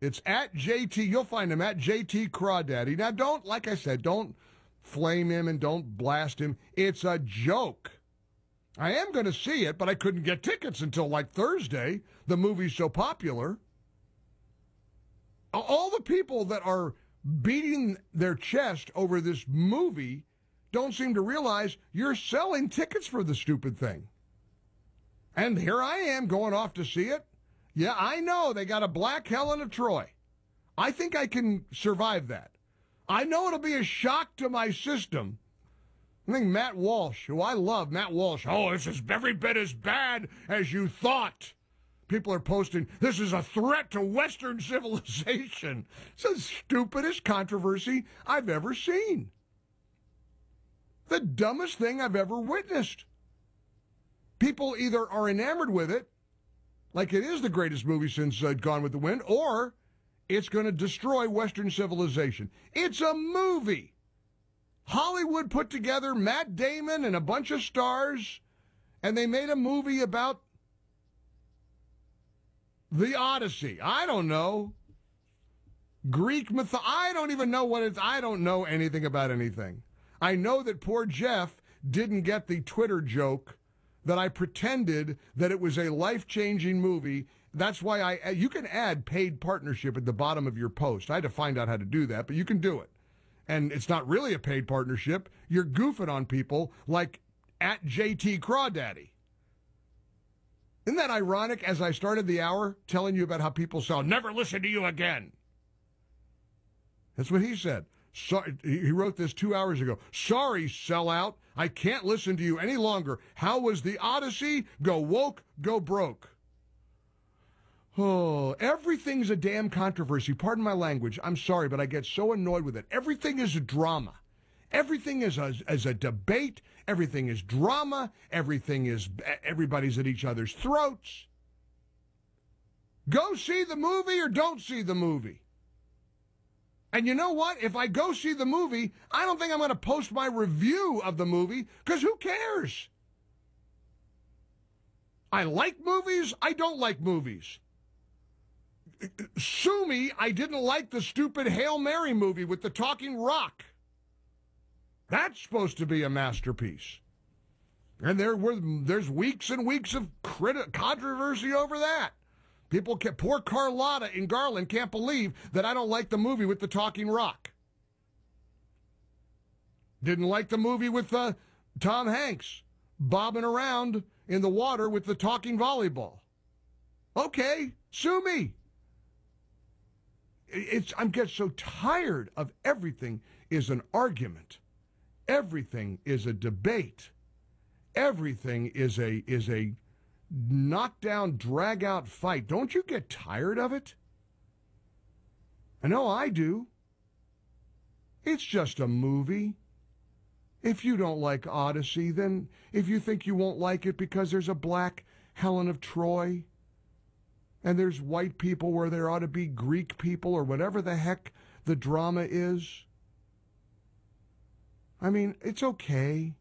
It's at JT. You'll find him at JT Crawdaddy. Now, don't, like I said, don't flame him and don't blast him. It's a joke. I am going to see it, but I couldn't get tickets until like Thursday. The movie's so popular. All the people that are beating their chest over this movie don't seem to realize you're selling tickets for the stupid thing. And here I am going off to see it. Yeah, I know they got a black Helen of Troy. I think I can survive that. I know it'll be a shock to my system. I think Matt Walsh, who I love, Matt Walsh, oh, this is every bit as bad as you thought. People are posting, this is a threat to Western civilization. It's the stupidest controversy I've ever seen. The dumbest thing I've ever witnessed. People either are enamored with it, like it is the greatest movie since Gone with the Wind, or it's going to destroy Western civilization. It's a movie. Hollywood put together Matt Damon and a bunch of stars, and they made a movie about the Odyssey. I don't know. Greek myth. I don't even know what it's. I don't know anything about anything. I know that poor Jeff didn't get the Twitter joke that I pretended that it was a life-changing movie. That's why you can add paid partnership at the bottom of your post. I had to find out how to do that, but you can do it. And it's not really a paid partnership. You're goofing on people like at JT Crawdaddy. Isn't that ironic as I started the hour telling you about how people say, I'll never listen to you again? That's what he said. So, he wrote this 2 hours ago. Sorry, sellout. I can't listen to you any longer. How was the Odyssey? Go woke, go broke. Oh, everything's a damn controversy. Pardon my language. I'm sorry, but I get so annoyed with it. Everything is a drama. Everything is a debate. Everything is drama. Everybody's at each other's throats. Go see the movie or don't see the movie. And you know what? If I go see the movie, I don't think I'm going to post my review of the movie, because who cares? I like movies. I don't like movies. Sue me, I didn't like the stupid Hail Mary movie with the talking rock. That's supposed to be a masterpiece. And there's weeks and weeks of controversy over that. Poor Carlotta in Garland can't believe that I don't like the movie with the talking rock. Didn't like the movie with Tom Hanks bobbing around in the water with the talking volleyball. Okay, sue me. I'm getting so tired of everything is an argument. Everything is a debate. Everything is a knockdown, drag-out fight. Don't you get tired of it? I know I do. It's just a movie. If you don't like Odyssey, then if you think you won't like it because there's a black Helen of Troy and there's white people where there ought to be Greek people or whatever the heck the drama is, I mean, it's okay.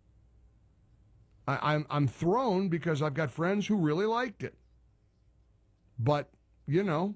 I'm thrown because I've got friends who really liked it. But, you know,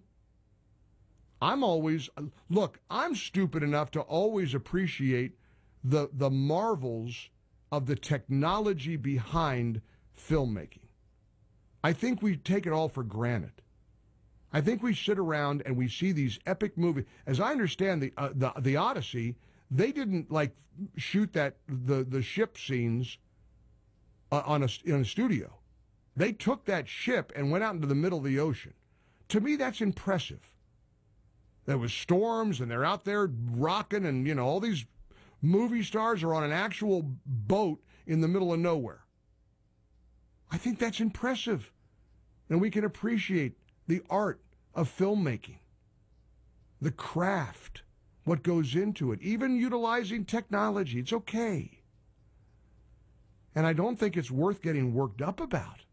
I'm stupid enough to always appreciate the marvels of the technology behind filmmaking. I think we take it all for granted. I think we sit around and we see these epic movies. As I understand the Odyssey, they didn't like shoot the ship scenes in a studio. They took that ship and went out into the middle of the ocean. To me, that's impressive. There was storms, and they're out there rocking, and, you know, all these movie stars are on an actual boat in the middle of nowhere. I think that's impressive. And we can appreciate the art of filmmaking, the craft, what goes into it, even utilizing technology. It's okay. And I don't think it's worth getting worked up about.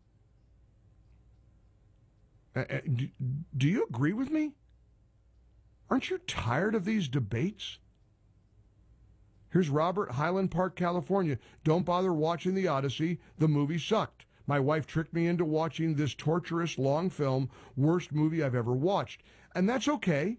Do you agree with me? Aren't you tired of these debates? Here's Robert, Highland Park, California. Don't bother watching The Odyssey. The movie sucked. My wife tricked me into watching this torturous long film, worst movie I've ever watched. And that's okay.